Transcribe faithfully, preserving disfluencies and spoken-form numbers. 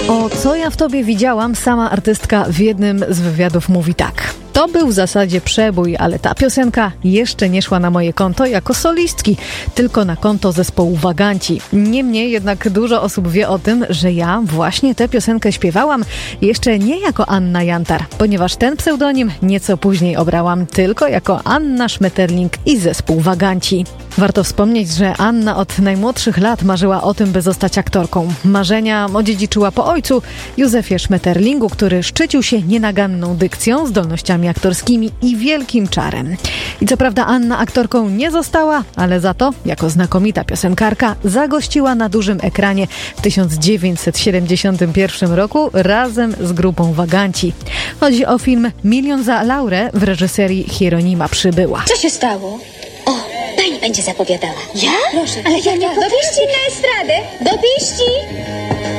O Co ja w tobie widziałam, sama artystka w jednym z wywiadów mówi tak. To był w zasadzie przebój, ale ta piosenka jeszcze nie szła na moje konto jako solistki, tylko na konto zespołu Waganci. Niemniej jednak dużo osób wie o tym, że ja właśnie tę piosenkę śpiewałam jeszcze nie jako Anna Jantar, ponieważ ten pseudonim nieco później obrałam tylko jako Anna Schmetterling i zespół Waganci. Warto wspomnieć, że Anna od najmłodszych lat marzyła o tym, by zostać aktorką. Marzenia odziedziczyła po ojcu, Józefie Schmetterlingu, który szczycił się nienaganną dykcją, zdolnościami aktorskimi i wielkim czarem. I co prawda Anna aktorką nie została, ale za to, jako znakomita piosenkarka, zagościła na dużym ekranie w tysiąc dziewięćset siedemdziesiątym pierwszym roku razem z grupą Waganci. Chodzi o film Milion za Laurę w reżyserii Hieronima Przybyła. Co się stało? O, pani będzie zapowiadała. Ja? Proszę. Ale ja nie Do pieści na estradę! Do pieści!